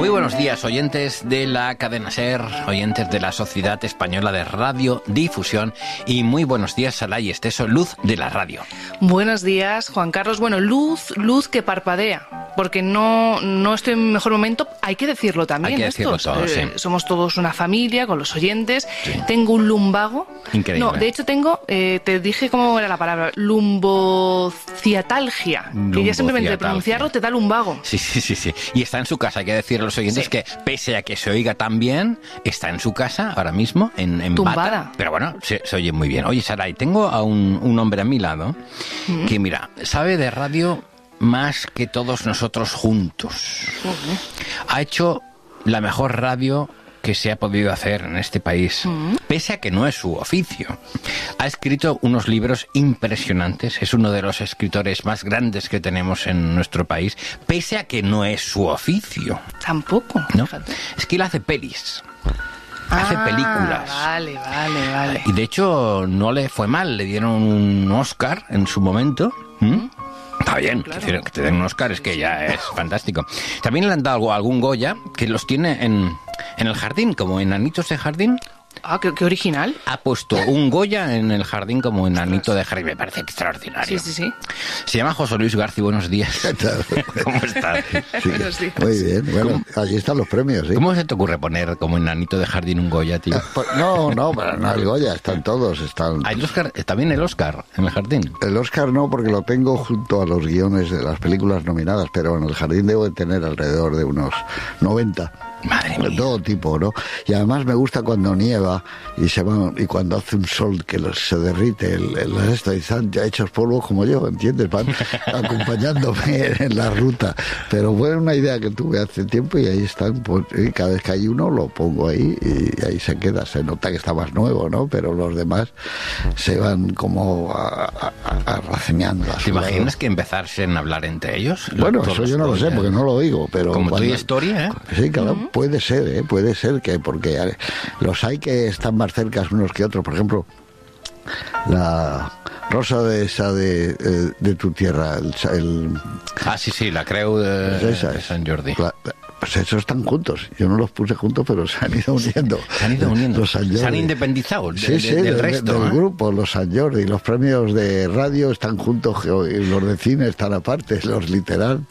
Muy buenos días, oyentes de la cadena SER, oyentes de la Sociedad Española de Radiodifusión, y muy buenos días, Saray y Esteso, luz de la radio. Buenos días, Juan Carlos. Bueno, luz que parpadea, porque no estoy en mi mejor momento, hay que decirlo también. Hay que decirlo todo, sí. Somos todos una familia con los oyentes. Sí. Tengo un lumbago. Increíble. No, de hecho tengo, te dije cómo era la palabra, lumbociatalgia, que ya simplemente de pronunciarlo te da lumbago. Sí. Y está en su casa, hay que decirle a los oyentes que, pese a que se oiga tan bien, está en su casa ahora mismo, en tumbada. Bata, pero bueno, se oye muy bien. Oye, Saray, tengo a un hombre a mi lado que, mira, sabe de radio más que todos nosotros juntos. Ha hecho la mejor radio que se ha podido hacer en este país, pese a que no es su oficio. Ha escrito unos libros impresionantes, es uno de los escritores más grandes que tenemos en nuestro país, pese a que no es su oficio. Tampoco, ¿No? Fíjate. Es que él hace pelis. Hace películas. Vale. Y de hecho no le fue mal, le dieron un Oscar en su momento. Está bien, claro. Que te den un Oscar es que ya es fantástico. También le han dado algún Goya que los tiene en el jardín, como enanitos de jardín. Ah, qué original. Ha puesto un Goya en el jardín como enanito de jardín. Me parece extraordinario. Sí. Se llama José Luis García. Buenos días. ¿Cómo estás? Sí. Buenos días. Muy bien. Bueno, allí están los premios, ¿sí? ¿Cómo se te ocurre poner como enanito de jardín un Goya, tío? No, pero no el Goya, están todos. ¿Hay Oscar, también el Oscar en el jardín? El Oscar no, porque lo tengo junto a los guiones de las películas nominadas, pero en el jardín debo de tener alrededor de unos 90. Madre mía. De todo tipo, ¿no? Y además me gusta cuando nieva y cuando hace un sol que se derrite el resto y están ya hechos polvo como yo, ¿entiendes? Van acompañándome en la ruta. Pero fue una idea que tuve hace tiempo y ahí están, pues, y cada vez que hay uno lo pongo ahí y ahí se queda. Se nota que está más nuevo, ¿no? Pero los demás se van como arraceñando. ¿Te imaginas que empezasen a hablar entre ellos? Bueno, eso yo no lo sé porque no lo oigo, pero... Como tu historia, ¿eh? Sí, claro. Puede ser que, porque los hay que están más cerca unos que otros. Por ejemplo, la rosa de tu tierra, sí, la creu de Sant Jordi. Pues esos están juntos. Yo no los puse juntos, pero se han ido uniendo. Los Sant Jordi. Se han independizado del resto. Del grupo, los Sant Jordi. Los premios de radio están juntos y los de cine están aparte, los literal.